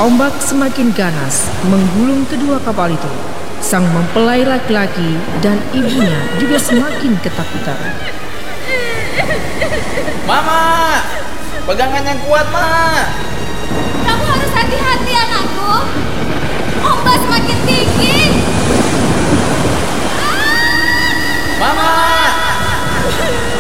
Ombak semakin ganas menggulung kedua kapal itu. Sang mempelai laki-laki dan ibunya juga semakin ketakutan. Mama, pegangan yang kuat, Ma. Kamu harus hati-hati anakku. Ombak semakin tinggi. Mama.